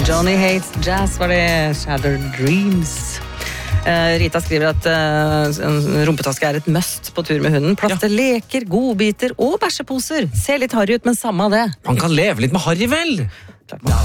Johnny Hates Jazz var det, Shattered Dreams. Rita skriver at en rumpetaske er et must på tur med hunden. Plass til leker, godbiter og bæsjeposer. Ser litt harry ut, men samme av det. Man kan leve litt med harry, vel?